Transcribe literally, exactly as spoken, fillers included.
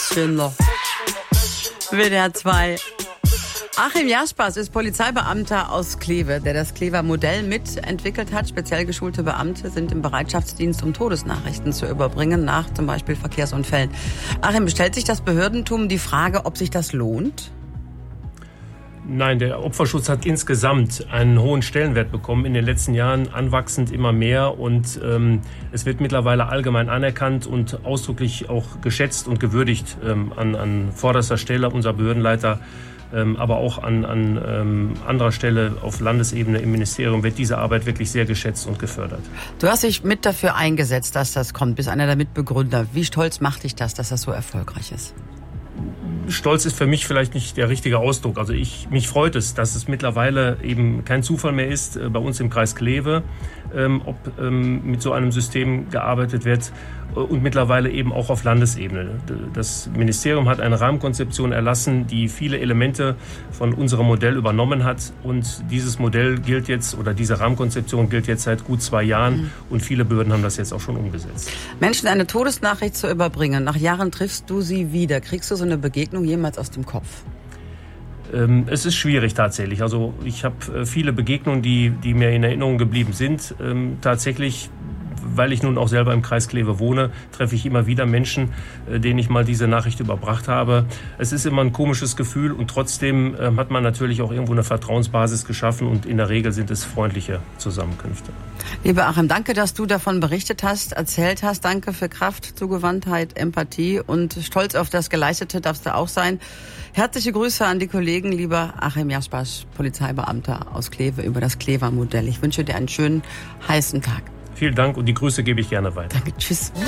Schindler. W D R zwei. Achim Jaspers ist Polizeibeamter aus Kleve, der das Klever Modell mitentwickelt hat. Speziell geschulte Beamte sind im Bereitschaftsdienst, um Todesnachrichten zu überbringen, nach zum Beispiel Verkehrsunfällen. Achim, stellt sich das Behördentum die Frage, ob sich das lohnt? Nein, der Opferschutz hat insgesamt einen hohen Stellenwert bekommen, in den letzten Jahren anwachsend immer mehr, und ähm, es wird mittlerweile allgemein anerkannt und ausdrücklich auch geschätzt und gewürdigt ähm, an, an vorderster Stelle unser Behördenleiter, ähm, aber auch an, an ähm, anderer Stelle auf Landesebene im Ministerium wird diese Arbeit wirklich sehr geschätzt und gefördert. Du hast dich mit dafür eingesetzt, dass das kommt, bist einer der Mitbegründer. Wie stolz macht dich das, dass das so erfolgreich ist? Stolz ist für mich vielleicht nicht der richtige Ausdruck. Also ich, mich freut es, dass es mittlerweile eben kein Zufall mehr ist, äh, bei uns im Kreis Kleve, ähm, ob ähm, mit so einem System gearbeitet wird, äh, und mittlerweile eben auch auf Landesebene. Das Ministerium hat eine Rahmenkonzeption erlassen, die viele Elemente von unserem Modell übernommen hat, und dieses Modell gilt jetzt, oder diese Rahmenkonzeption gilt jetzt seit gut zwei Jahren, mhm. und viele Behörden haben das jetzt auch schon umgesetzt. Menschen eine Todesnachricht zu überbringen, nach Jahren triffst du sie wieder. Kriegst du so eine Begegnung jemals aus dem Kopf? Ähm, es ist schwierig tatsächlich. Also ich habe äh, viele Begegnungen, die, die mir in Erinnerung geblieben sind. Ähm, tatsächlich, weil ich nun auch selber im Kreis Kleve wohne, treffe ich immer wieder Menschen, äh, denen ich mal diese Nachricht überbracht habe. Es ist immer ein komisches Gefühl, und trotzdem äh, hat man natürlich auch irgendwo eine Vertrauensbasis geschaffen, und in der Regel sind es freundliche Zusammenkünfte. Lieber Achim, danke, dass du davon berichtet hast, erzählt hast. Danke für Kraft, Zugewandtheit, Empathie, und stolz auf das Geleistete darfst du auch sein. Herzliche Grüße an die Kollegen, lieber Achim Jaspers, Polizeibeamter aus Kleve, über das Klever Modell. Ich wünsche dir einen schönen, heißen Tag. Vielen Dank, und die Grüße gebe ich gerne weiter. Danke, tschüss.